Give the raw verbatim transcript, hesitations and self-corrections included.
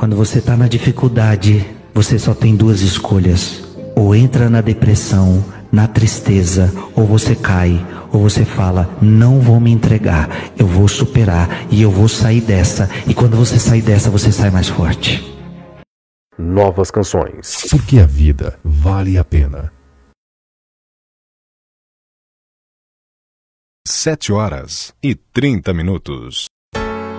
Quando você tá na dificuldade, você só tem duas escolhas. Ou entra na depressão, na tristeza, ou você cai, ou você fala, não vou me entregar, eu vou superar e eu vou sair dessa. E quando você sair dessa, você sai mais forte. Novas canções. Porque a vida vale a pena. Sete horas e trinta minutos.